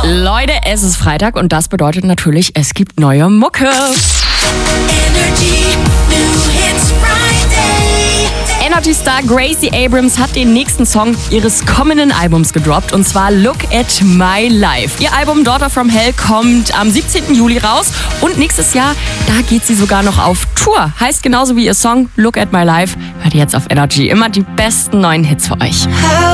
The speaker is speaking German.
Leute, es ist Freitag und das bedeutet natürlich, es gibt neue Mucke. Energy-Star Gracie Abrams hat den nächsten Song ihres kommenden Albums gedroppt, und zwar Look at My Life. Ihr Album Daughter from Hell kommt am 17. Juli raus und nächstes Jahr, da geht sie sogar noch auf Tour. Heißt genauso wie ihr Song Look at My Life. Hört ihr jetzt auf Energy immer die besten neuen Hits für euch.